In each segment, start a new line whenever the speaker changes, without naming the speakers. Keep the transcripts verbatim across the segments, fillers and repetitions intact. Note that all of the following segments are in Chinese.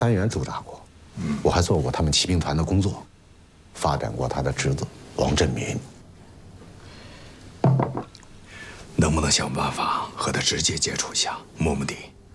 三原驻扎过，我还做过他们骑兵团的工作，发展过他的侄子王振民。
能不能想办法和他直接接触一下，摸摸底？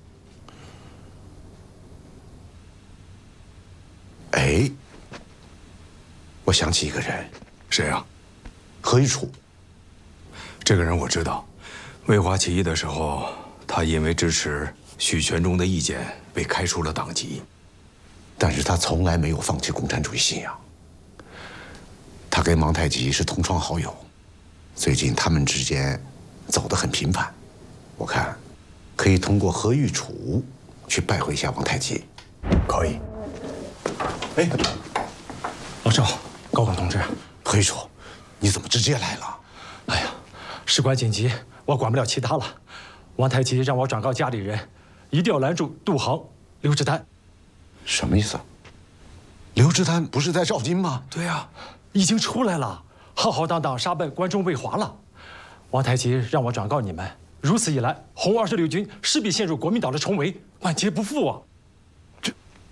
哎，我想起一个人，
谁啊？
何玉楚。
这个人我知道，魏华起义的时候，他因为支持许全忠的意见被开除了党籍，
但是他从来没有放弃共产主义信仰。他跟王太吉是同窗好友，最近他们之间走得很频繁，我看可以通过何玉楚去拜会一下王太吉。
可以。
哎，老赵，高岗同志，
何玉楚，你怎么直接来了？
哎呀，事关紧急，我管不了其他了。王太吉让我转告家里人，一定要拦住杜航、刘志丹。
什么意思？刘志丹不是在赵金吗？
对呀，已经出来了，浩浩荡荡杀奔关中魏华了。王太吉让我转告你们，如此一来，红二十六军势必陷入国民党的重围，万劫不复啊！这，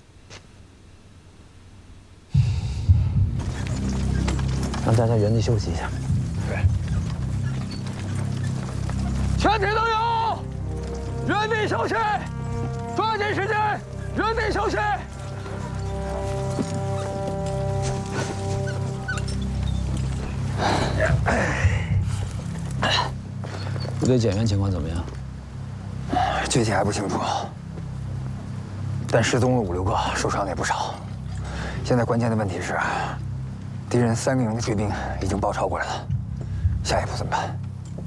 让大家原地休息一下。
对。
全体都有，原地休息，抓紧时间，原地休息。
部队减员情况怎么样？
具体还不清楚，但失踪了五六个，受伤的也不少。现在关键的问题是，敌人三个营的追兵已经包抄过来了，下一步怎么办？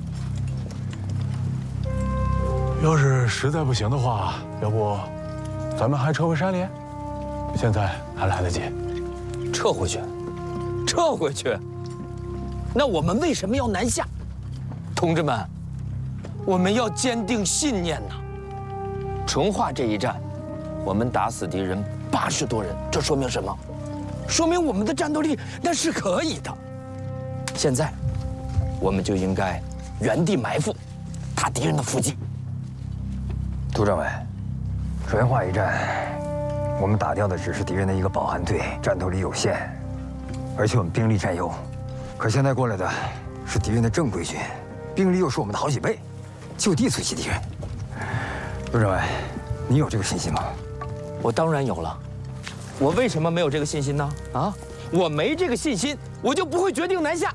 要是实在不行的话，要不咱们还撤回山里？现在还来得及。
撤回去，撤回去。那我们为什么要南下？同志们，我们要坚定信念呐！成化这一战，我们打死敌人八十多人，这说明什么？说明我们的战斗力那是可以的。现在，我们就应该原地埋伏，打敌人的伏击。
杜政委，淳化一战，我们打掉的只是敌人的一个保汉队，战斗力有限，而且我们兵力占优。可现在过来的是敌人的正规军，兵力又是我们的好几倍，就地突袭敌人。杜政委，你有这个信心吗？
我当然有了。我为什么没有这个信心呢？啊，我没这个信心，我就不会决定南下。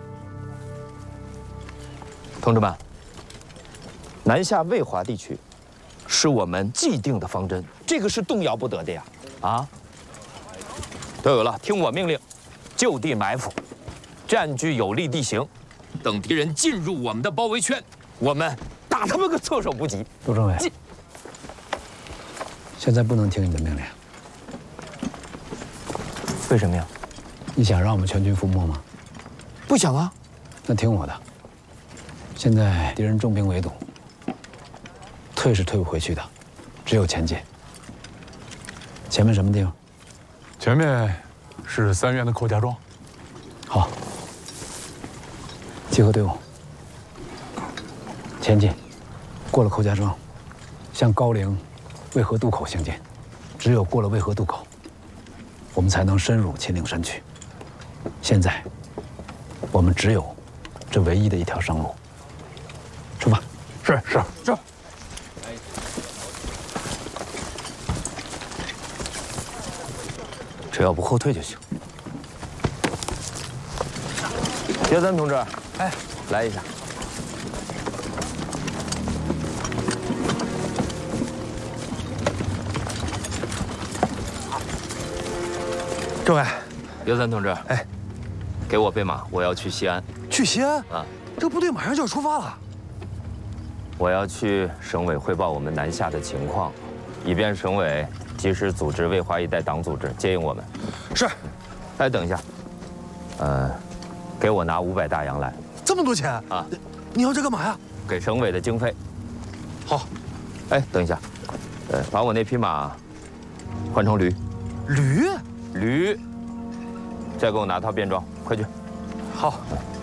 同志们，南下魏华地区是我们既定的方针，这个是动摇不得的呀！啊，都有了，听我命令，就地埋伏，占据有利地形，等敌人进入我们的包围圈，我们打他们个措手不及。
杜政委，现在不能听你的命令。
为什么呀？
你想让我们全军覆没吗？
不想啊。
那听我的。现在敌人重兵围堵，退是退不回去的，只有前进。前面什么地方？
前面是三原的寇家庄。
好，集合队伍，前进。过了寇家庄，向高陵渭河渡口行进。只有过了渭河渡口，我们才能深入秦岭山区。现在，我们只有这唯一的一条生路。出发。
是是
是。只要不后退就行。叶三同志，哎，来一下。
政委，
叶三同志，
哎，
给我备马，我要去西安。
去西安
啊？
这部队马上就要出发了。
我要去省委汇报我们南下的情况，以便省委及时组织渭华一带党组织接应我们。
是。
哎，等一下，呃，给我拿五百大洋来。
这么多钱
啊？
你要这干嘛呀？
给省委的经费。
好。
哎，等一下，呃，把我那匹马换成驴。
驴？
驴。再给我拿套便装，快去。
好。
嗯